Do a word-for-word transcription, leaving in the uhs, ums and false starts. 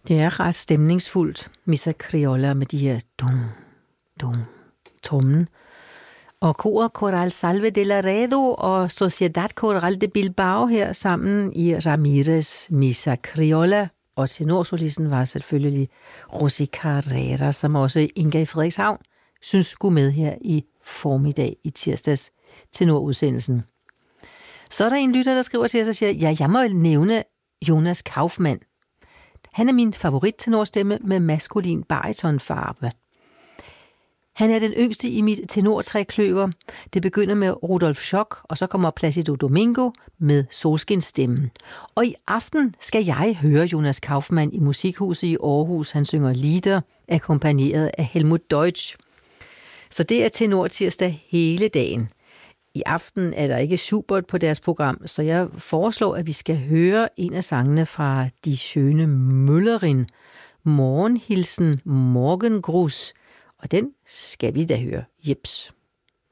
Det er ret stemningsfuldt, Missa Criolla med de her dum, dum, trommen. Og koret Coral Salve de Laredo og Sociedad Coral de Bilbao her sammen i Ramírez Missa Criolla. Og tenorsolisten var selvfølgelig Rosy Carrera, som også Inga i Frederikshavn synes skulle med her i formiddag i tirsdags tenorudsendelsen. Så er der en lytter, der skriver til os og siger, ja, jeg må nævne Jonas Kaufmann. Han er min favorit-tenorstemme med maskulin baritonfarve. Han er den yngste i mit tenortrækløver. Det begynder med Rudolf Schock, og så kommer Placido Domingo med solskinsstemmen. Og i aften skal jeg høre Jonas Kaufmann i Musikhuset i Aarhus. Han synger lieder, akkompagneret af Helmut Deutsch. Så det er tenor tirsdag hele dagen. I aften er der ikke Schubert på deres program, så jeg foreslår, at vi skal høre en af sangene fra Die Schöne Müllerin, Morgenhilsen, Morgengruß, og den skal vi da høre. Jeps.